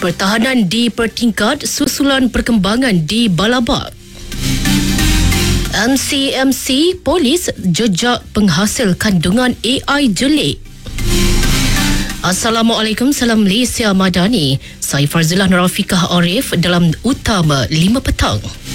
Pertahanan dipertingkat susulan perkembangan di Balabak. MCMC Polis jejak penghasil kandungan AI jelik. Assalamualaikum, salam Malaysia Madani. Saya Farzilah Rafiqah Arif dalam Utama 5 petang.